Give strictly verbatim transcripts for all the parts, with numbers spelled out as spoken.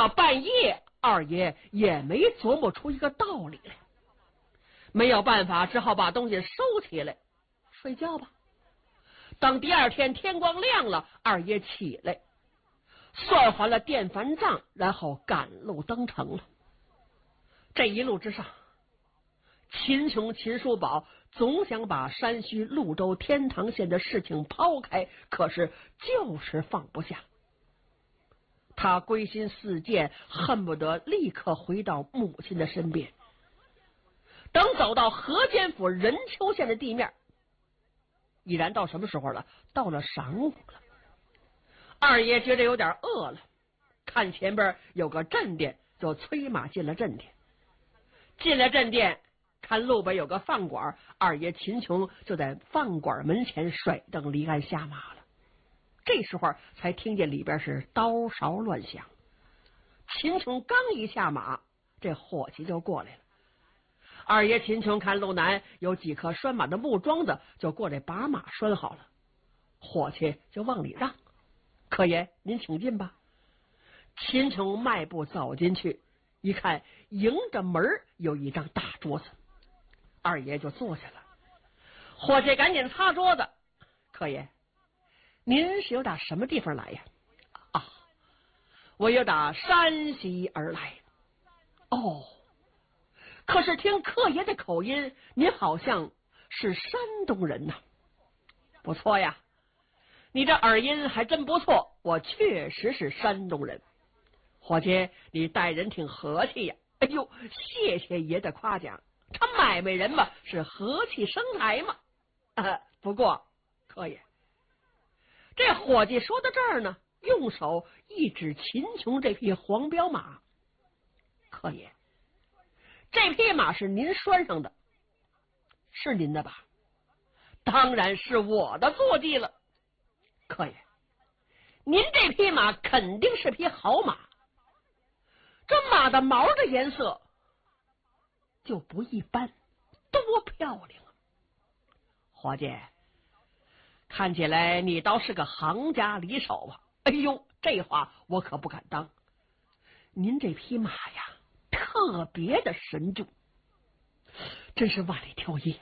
到半夜，二爷也没琢磨出一个道理来，没有办法，只好把东西收起来睡觉吧。等第二天天光亮了，二爷起来算还了电饭账，然后赶路登城了。这一路之上，秦琼、秦叔宝总想把山西潞州天堂县的事情抛开，可是就是放不下。他归心似箭，恨不得立刻回到母亲的身边。等走到河间府任丘县的地面，已然到什么时候了？到了晌午了。二爷觉得有点饿了，看前边有个镇店，就催马进了镇店。进了镇店，看路北有个饭馆，二爷秦琼就在饭馆门前甩蹬离鞍下马了。这时候才听见里边是刀勺乱响。秦琼刚一下马，这伙计就过来了。二爷秦琼看路南有几棵拴马的木桩子，就过来把马拴好了。伙计就往里让：“客爷，您请进吧。”秦琼迈步走进去，一看迎着门有一张大桌子，二爷就坐下了。伙计赶紧擦桌子：“客爷，您是有打什么地方来呀？”“啊，我有打山西而来。”“哦，可是听客爷的口音，您好像是山东人呐。”“不错呀，你这耳音还真不错，我确实是山东人。”“伙计，你待人挺和气呀。”“哎呦，谢谢爷的夸奖，他买卖人嘛，是和气生财嘛。啊，不过客爷。”这伙计说到这儿呢，用手一指秦琼这匹黄骠马：“客爷，这匹马是您拴上的，是您的吧？”“当然是我的坐骑了。”“客爷，您这匹马肯定是匹好马，这马的毛的颜色就不一般，多漂亮啊！伙计，看起来你倒是个行家里手啊。”“哎呦，这话我可不敢当。您这匹马呀，特别的神重，真是万里挑一呀。”“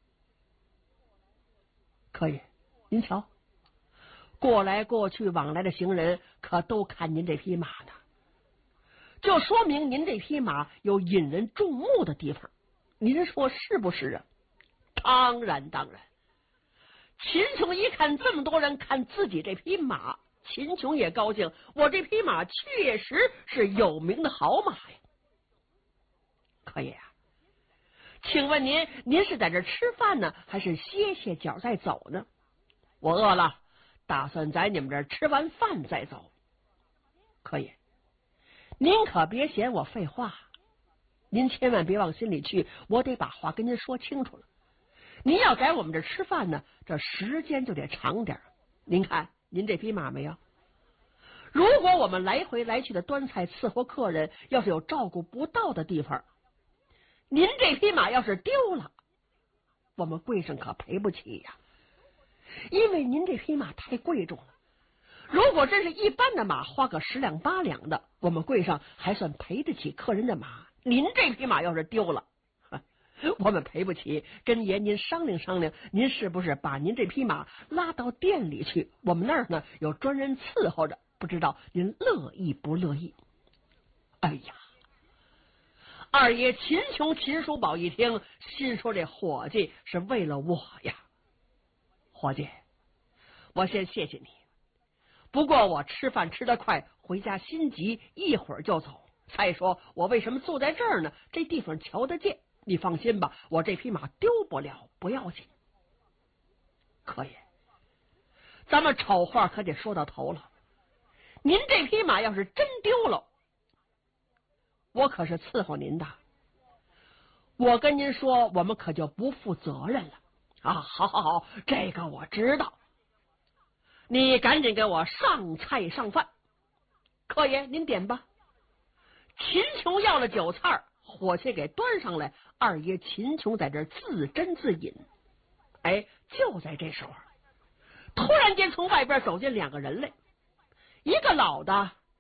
客爷，您瞧，过来过去往来的行人可都看您这匹马呢，就说明您这匹马有引人注目的地方，您说是不是啊？”“当然当然。”秦琼一看这么多人看自己这匹马，秦琼也高兴，我这匹马确实是有名的好马呀。“客爷啊，请问您您是在这吃饭呢，还是歇歇脚再走呢？”“我饿了，打算在你们这儿吃完饭再走。”“客爷，您可别嫌我废话，您千万别往心里去，我得把话跟您说清楚了。您要在我们这吃饭呢，这时间就得长点。您看您这匹马没有？如果我们来回来去的端菜伺候客人，要是有照顾不到的地方，您这匹马要是丢了，我们柜上可赔不起呀。因为您这匹马太贵重了，如果真是一般的马，花个十两八两的，我们柜上还算赔得起客人的马。您这匹马要是丢了，我们赔不起，跟爷您商量商量，您是不是把您这匹马拉到店里去？我们那儿呢有专人伺候着，不知道您乐意不乐意？”哎呀，二爷秦琼、秦叔宝一听，心说这伙计是为了我呀。“伙计，我先谢谢你，不过我吃饭吃得快，回家心急，一会儿就走。再说我为什么坐在这儿呢？这地方瞧得见。你放心吧，我这匹马丢不了，不要紧。”“客爷，咱们丑话可得说到头了，您这匹马要是真丢了，我可是伺候您的，我跟您说，我们可就不负责任了。”“啊，好好好，这个我知道。你赶紧给我上菜上饭。”“客爷您点吧。”秦琼要了酒菜，伙计给端上来，二爷秦琼在这自斟自饮。哎，就在这时候，突然间从外边走进两个人来，一个老的，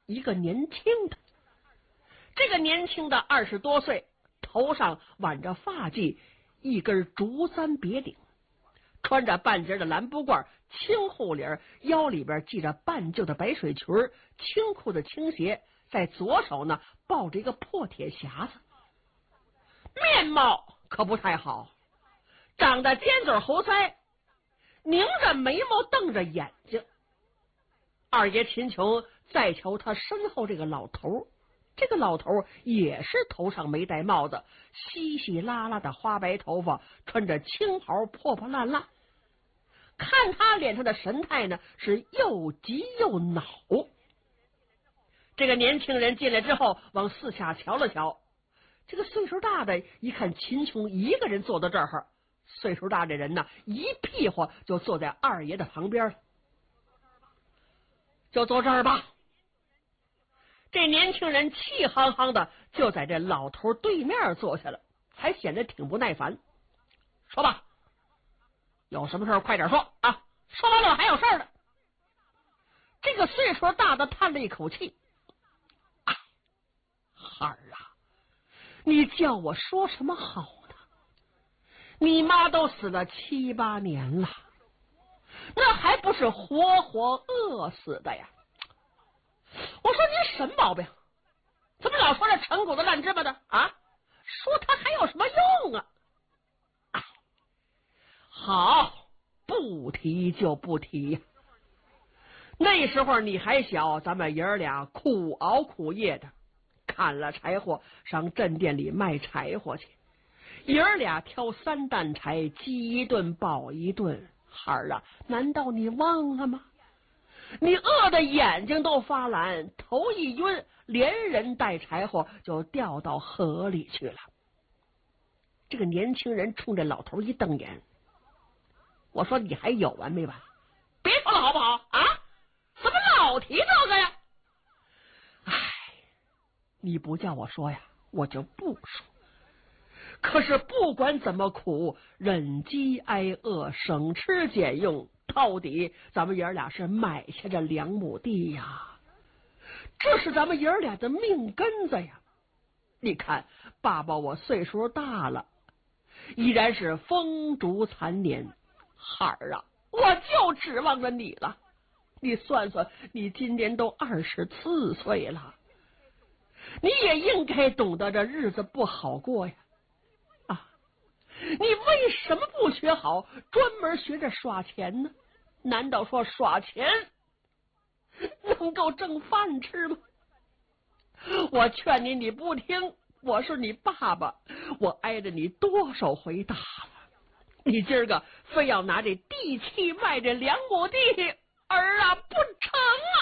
一个年轻的。这个年轻的二十多岁，头上挽着发髻，一根竹簪别顶，穿着半截的蓝布褂，青护领，腰里边系着半旧的白水裙，青裤的青鞋，在左手呢抱着一个破铁匣子。面貌可不太好，长得尖嘴猴腮，拧着眉毛，瞪着眼睛。二爷秦琼再瞧他身后这个老头，这个老头也是头上没戴帽子，稀稀拉拉的花白头发，穿着青袍，破破烂烂。看他脸上的神态呢，是又急又恼。这个年轻人进来之后，往四下瞧了瞧。这个岁数大的一看秦琼一个人坐到这儿，岁数大的人呢，一屁股就坐在二爷的旁边了。就坐这儿吧。这年轻人气夯夯的就在这老头对面坐下了，还显得挺不耐烦。说吧，有什么事快点说啊！说完了还有事儿呢。这个岁数大的叹了一口气：“哎，孩儿啊，你叫我说什么好呢？你妈都死了七八年了，那还不是活活饿死的呀？我说您什么毛病？怎么老说这陈谷子烂芝麻的啊？说他还有什么用啊？哎，好，不提就不提呀。那时候你还小，咱们爷儿俩苦熬苦夜的，砍了柴火上镇店里卖柴火去，爷儿俩挑三担柴，饥一顿饱一顿。孩儿啊，难道你忘了吗？你饿得眼睛都发蓝，头一晕，连人带柴火就掉到河里去了。这个年轻人冲着老头一瞪眼，我说你还有完没完？别说了好不好啊？怎么老提这个呀？哎，你不叫我说呀，我就不说。可是不管怎么苦，忍饥挨饿，省吃俭用，到底咱们爷儿俩是买下这两亩地呀，这是咱们爷儿俩的命根子呀。你看爸爸我岁数大了，依然是风烛残年，孩儿啊，我就指望着你了。你算算，你今年都二十四岁了，你也应该懂得这日子不好过呀。你为什么不学好，专门学着耍钱呢？难道说耍钱能够挣饭吃吗？我劝你，你不听，我是你爸爸，我挨着你多少回打了，你今儿个非要拿这地契卖这两亩地，儿啊，不成啊！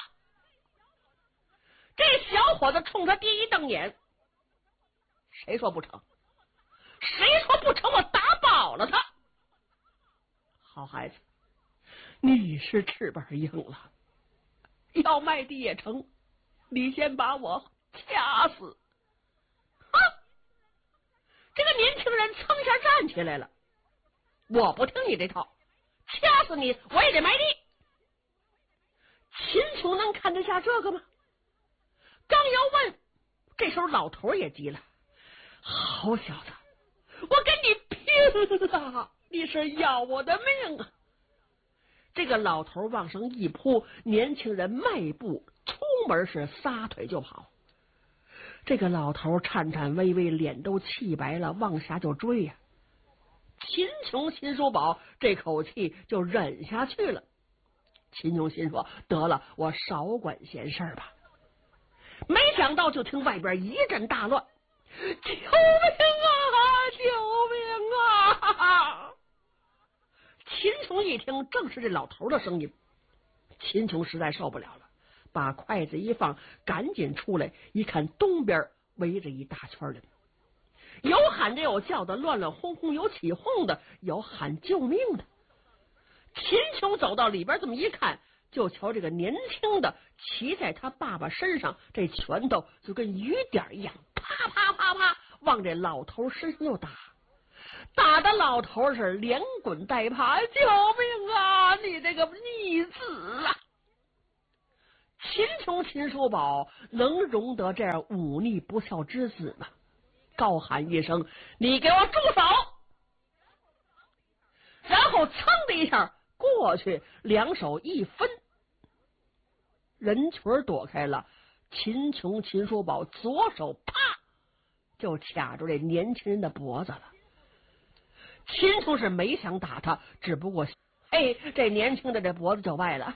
这小伙子冲他爹一瞪眼，谁说不成？谁说不成？我打饱了他。好孩子，你是翅膀硬了，要卖地也成，你先把我掐死。啊！这个年轻人噌一下站起来了，我不听你这套，掐死你我也得卖地。秦琼能看得下这个吗？刚要问，这时候老头也急了：好小子，我跟你拼了！你是要我的命啊！这个老头往上一扑，年轻人迈步出门是撒腿就跑。这个老头颤颤巍巍，脸都气白了，往下就追呀、啊。秦琼、秦叔宝这口气就忍下去了。秦琼心说：得了，我少管闲事吧。没想到就听外边一阵大乱，救命啊！救命啊！秦琼一听，正是这老头的声音。秦琼实在受不了了，把筷子一放，赶紧出来，一看东边围着一大圈人，有喊着有叫的，乱乱哄哄，有起哄的，有喊救命的。秦琼走到里边，这么一看，就瞧这个年轻的骑在他爸爸身上，这拳头就跟雨点一样，啪啪啪啪往这老头身上就打，打的老头是连滚带爬，救命啊！你这个逆子啊！ 秦琼秦叔宝能容得这样忤逆不孝之子吗？高喊一声：“你给我住手！”然后噌的一下过去，两手一分，人群躲开了。秦琼秦叔宝左手啪就卡住这年轻人的脖子了。秦琼是没想打他，只不过嘿，这年轻的这脖子就歪了，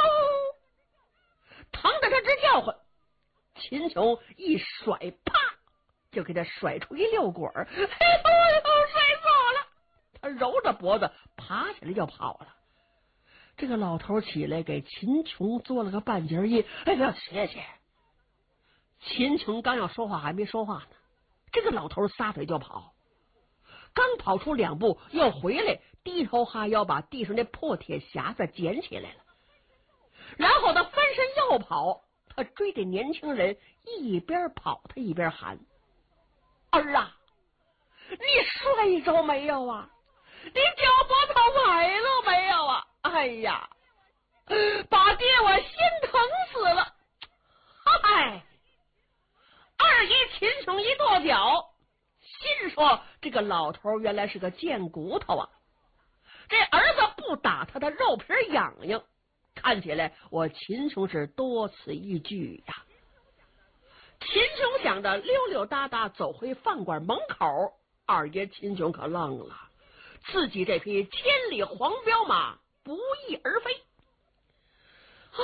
疼得他直叫唤。秦琼一甩，啪就给他甩出一溜滚儿，哎呦，摔死我了！他揉着脖子爬起来就跑了。这个老头起来给秦琼做了个半截揖，哎呀，谢谢。秦琼刚要说话，还没说话呢，这个老头撒腿就跑，刚跑出两步又回来，低头哈腰把地上那破铁匣子捡起来了，然后他翻身又跑。他追着年轻人，一边跑他一边喊：“儿啊，你摔着没有啊？你脚脖子崴了没有啊？哎呀，把爹我心疼死了！”嗨，二爷秦琼一跺脚，心说这个老头原来是个贱骨头啊！这儿子不打他的肉皮痒痒，看起来我秦琼是多此一举呀。秦琼想着溜溜达达走回饭馆门口，二爷秦琼可愣了，自己这匹千里黄骠马不翼而飞啊！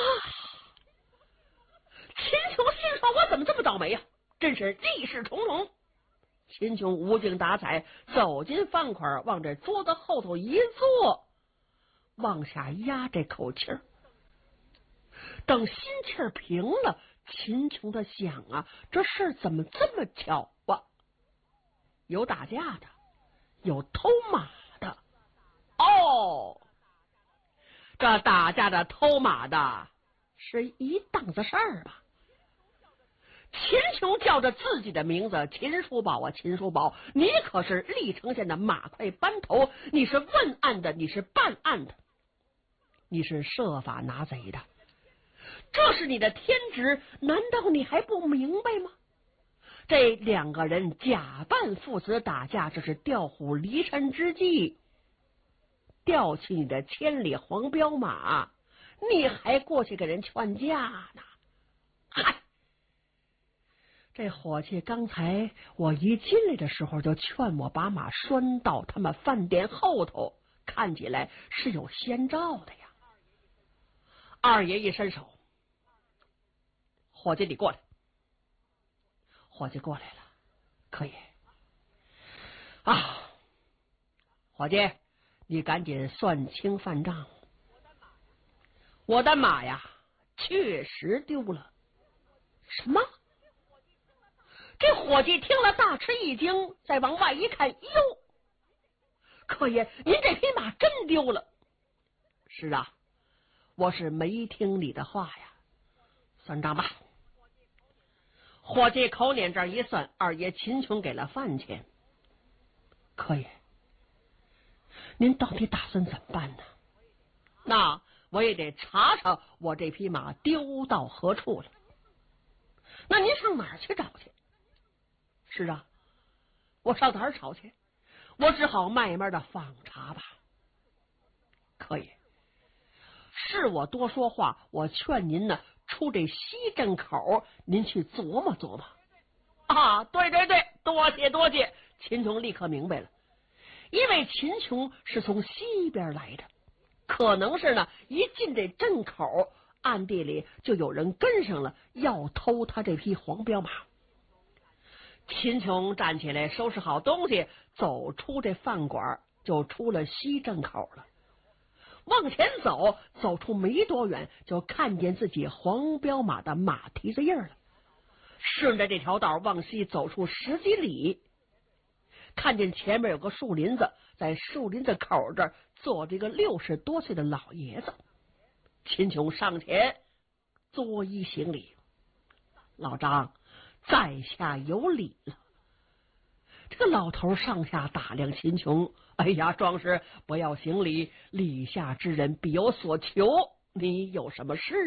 秦琼心说：“我怎么这么倒霉呀？真是逆势重重。”秦琼无精打采走进饭馆，往这桌子后头一坐，往下压这口气儿。等心气儿平了，秦琼的想啊，这事怎么这么巧啊？有打架的，有偷马的。哦，这打架的、偷马的是一档子事儿吧？秦琼叫着自己的名字：“秦叔宝啊，秦叔宝，你可是历城县的马快班头，你是问案的，你是办案的，你是设法拿贼的。这是你的天职，难道你还不明白吗？”这两个人假扮父子打架，这是调虎离山之计。调起你的千里黄骠马，你还过去给人劝架呢？嗨，这伙计刚才我一进来的时候就劝我把马拴到他们饭店后头，看起来是有先兆的呀。二爷一伸手：“伙计，你过来。”伙计过来了，可以啊。伙计，你赶紧算清饭账。我的马呀，确实丢了。什么？这伙计听了大吃一惊，再往外一看，哟，客爷，您这匹马真丢了。是啊，我是没听你的话呀。算账吧。伙计口捻这一算，二爷秦琼给了饭钱。客爷，您到底打算怎么办呢？那我也得查查我这匹马丢到何处了。那您上哪儿去找去？是啊，我上哪儿找去？我只好慢慢的访查吧。客爷，是我多说话，我劝您呢，出这西镇口，您去琢磨琢磨。啊，对对对，多谢多谢。秦琼立刻明白了，因为秦琼是从西边来的，可能是呢，一进这镇口，暗地里就有人跟上了，要偷他这匹黄骠马。秦琼站起来，收拾好东西，走出这饭馆，就出了西镇口了。往前走，走出没多远，就看见自己黄骠马的马蹄子印了。顺着这条道往西走出十几里，看见前面有个树林子，在树林子口这儿坐着一个六十多岁的老爷子。秦琼上前作揖行礼：“老张，在下有礼了。”这个老头上下打量秦琼：“哎呀，壮士不要行礼，礼下之人必有所求，你有什么事？”